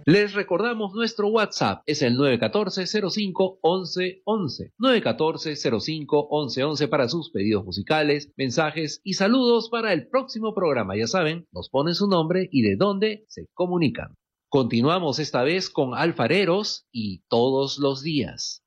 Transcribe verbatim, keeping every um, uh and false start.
Les recordamos nuestro WhatsApp, es el nueve uno cuatro, cero cinco, once once, nueve uno cuatro, cero cinco, once once para sus pedidos musicales, mensajes y saludos para el próximo programa. Ya saben, nos ponen su nombre y de dónde se comunican. Continuamos esta vez con Alfareros y Todos los Días.